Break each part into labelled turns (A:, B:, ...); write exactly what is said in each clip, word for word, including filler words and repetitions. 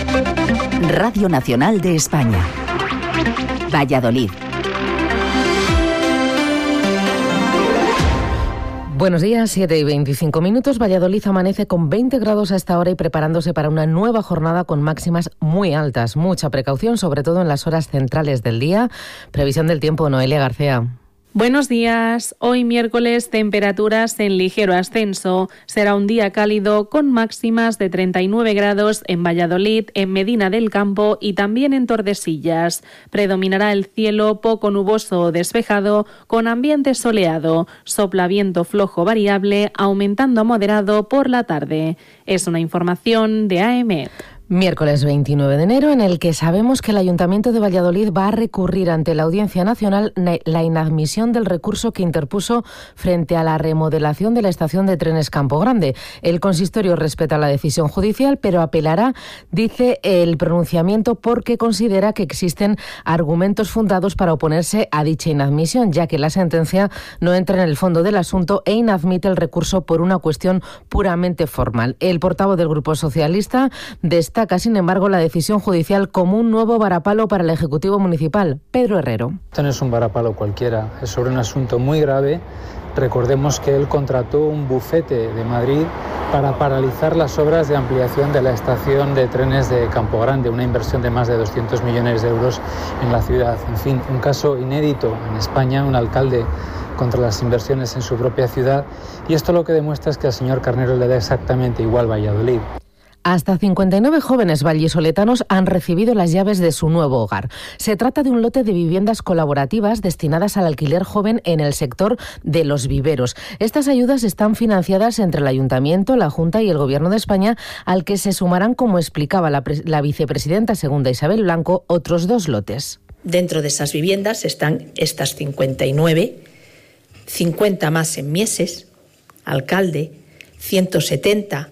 A: Radio Nacional de España. Valladolid.
B: Buenos días, siete y veinticinco minutos. Valladolid amanece con veinte grados a esta hora y preparándose para una nueva jornada con máximas muy altas. Mucha precaución, sobre todo en las horas centrales del día. Previsión del tiempo, Noelia García.
C: Buenos días. Hoy miércoles temperaturas en ligero ascenso. Será un día cálido con máximas de treinta y nueve grados en Valladolid, en Medina del Campo y también en Tordesillas. Predominará el cielo poco nuboso o despejado con ambiente soleado. Sopla viento flojo variable, aumentando a moderado por la tarde. Es una información de A E M E T.
B: Miércoles veintinueve de enero, en el que sabemos que el Ayuntamiento de Valladolid va a recurrir ante la Audiencia Nacional la inadmisión del recurso que interpuso frente a la remodelación de la estación de trenes Campo Grande. El consistorio respeta la decisión judicial, pero apelará, dice, el pronunciamiento porque considera que existen argumentos fundados para oponerse a dicha inadmisión, ya que la sentencia no entra en el fondo del asunto e inadmite el recurso por una cuestión puramente formal. El portavoz del Grupo Socialista destaca Destaca, sin embargo, la decisión judicial como un nuevo varapalo para el Ejecutivo Municipal. Pedro Herrero.
D: Esto no es un varapalo cualquiera, es sobre un asunto muy grave. Recordemos que él contrató un bufete de Madrid para paralizar las obras de ampliación de la estación de trenes de Campo Grande, una inversión de más de doscientos millones de euros en la ciudad. En fin, un caso inédito en España, un alcalde contra las inversiones en su propia ciudad, y esto lo que demuestra es que al señor Carnero le da exactamente igual Valladolid.
B: Hasta cincuenta y nueve jóvenes vallisoletanos han recibido las llaves de su nuevo hogar. Se trata de un lote de viviendas colaborativas destinadas al alquiler joven en el sector de los viveros. Estas ayudas están financiadas entre el Ayuntamiento, la Junta y el Gobierno de España, al que se sumarán, como explicaba la, la vicepresidenta segunda Isabel Blanco, otros dos lotes.
E: Dentro de esas viviendas están estas cincuenta y nueve, cincuenta más en Mieses, Alcalde, ciento setenta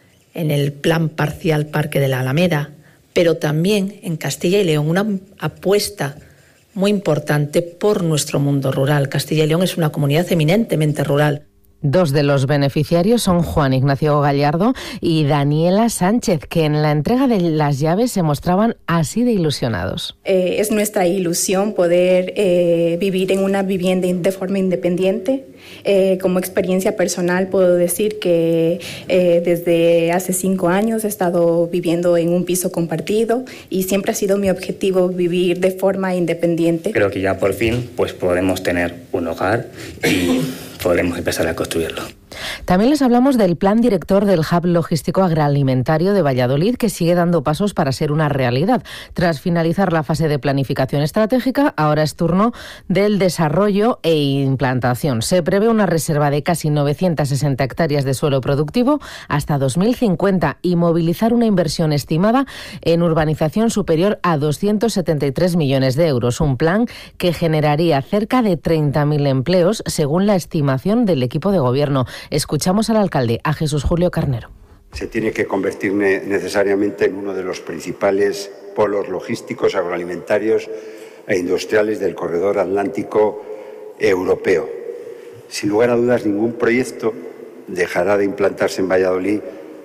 E: en el Plan Parcial Parque de la Alameda, pero también en Castilla y León, una apuesta muy importante por nuestro mundo rural. Castilla y León es una comunidad eminentemente rural.
B: Dos de los beneficiarios son Juan Ignacio Gallardo y Daniela Sánchez, que en la entrega de las llaves se mostraban así de ilusionados.
F: Eh, es nuestra ilusión poder eh, vivir en una vivienda de forma independiente. Eh, como experiencia personal puedo decir que eh, desde hace cinco años he estado viviendo en un piso compartido y siempre ha sido mi objetivo vivir de forma independiente.
G: Creo que ya por fin pues podemos tener un hogar y podremos empezar a construirlo.
B: También les hablamos del plan director del Hub Logístico Agroalimentario de Valladolid, que sigue dando pasos para ser una realidad. Tras finalizar la fase de planificación estratégica, ahora es turno del desarrollo e implantación. Se prevé una reserva de casi novecientas sesenta hectáreas de suelo productivo hasta dos mil cincuenta y movilizar una inversión estimada en urbanización superior a doscientos setenta y tres millones de euros. Un plan que generaría cerca de treinta mil empleos, según la estimación del equipo de gobierno. Escuchamos al alcalde, a Jesús Julio Carnero.
H: Se tiene que convertir necesariamente en uno de los principales polos logísticos, agroalimentarios e industriales del corredor atlántico europeo. Sin lugar a dudas, ningún proyecto dejará de implantarse en Valladolid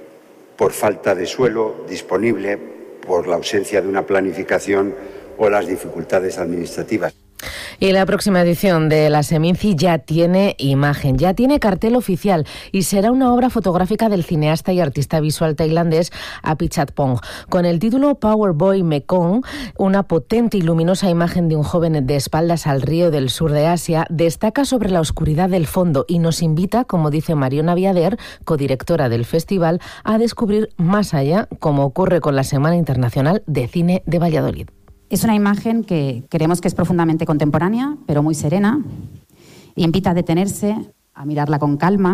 H: por falta de suelo disponible, por la ausencia de una planificación o las dificultades administrativas.
B: Y la próxima edición de la Seminci ya tiene imagen, ya tiene cartel oficial y será una obra fotográfica del cineasta y artista visual tailandés Apichatpong. Con el título Power Boy Mekong, una potente y luminosa imagen de un joven de espaldas al río del sur de Asia destaca sobre la oscuridad del fondo y nos invita, como dice Mariona Viader, codirectora del festival, a descubrir más allá, como ocurre con la Semana Internacional de Cine de Valladolid.
I: Es una imagen que creemos que es profundamente contemporánea, pero muy serena, y invita a detenerse, a mirarla con calma